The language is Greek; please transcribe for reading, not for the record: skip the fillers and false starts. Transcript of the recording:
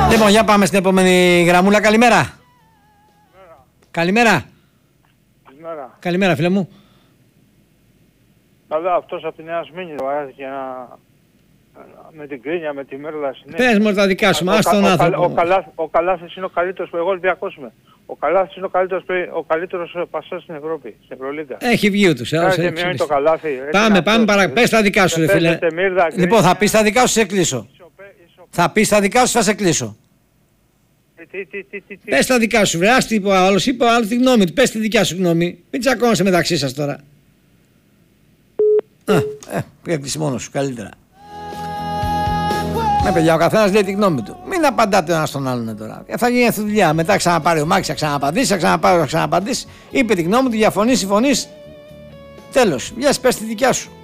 Λοιπόν, για πάμε στην επόμενη γραμμούλα. Καλημέρα. Καλημέρα. Καλημέρα, φίλε μου. Καλά, αυτός από τη Νέα Σμήνη βάζει με την κρίνια, με τη μέρλα συνέχεια. Πες μου τα δικά σου, ας τον άνθρωπο. Ο Καλάθης είναι ο καλύτερος που εγώ διακόσουμε. Ο Καλάθης είναι ο καλύτερος πασάς στην Ευρώπη, στην Ευρωλίγκα. Έχει βγει ούτως. Πάμε, πες τα δικά σου, ρε φίλε. Λοιπόν, θα πεις τα δικά σου, σε κλείσω. Θα πεις τα δικά σου, θα σε κλείσω. Πες τα δικά σου, βρε, ας τι είπε ο άλλος, είπε ο άλλος τη γνώμη του, πες τη δικιά σου γνώμη. Μην τσακώνεσαι μεταξύ σας τώρα. Έκλεισε μόνος σου, καλύτερα. Ναι, παιδιά, ο καθένας λέει τη γνώμη του. Μην απαντάτε ο ένας στον άλλον τώρα. Θα γίνει αυτή τη δουλειά. Μετά ξαναπάρει ο Μάκης, θα ξαναπαντήσει, θα ξαναπάρει, θα ξαναπαντήσει. Είπε τη γνώμη του, διαφωνεί, συμφωνείς. Τέλος. Βγες, πες τη δικιά σου.